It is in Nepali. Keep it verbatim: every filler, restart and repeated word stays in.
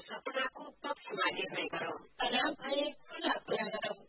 सपनाको पक्षमा निर्णय गरौं। तनाव भए खुला कुरा गरौं।